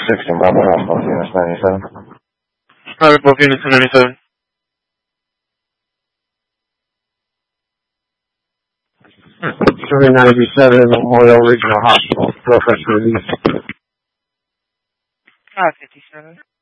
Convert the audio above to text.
16 Bravo Alpha, Unit 97. Alright, both units 97. Survey 97, Memorial Regional Hospital, reference release. 57.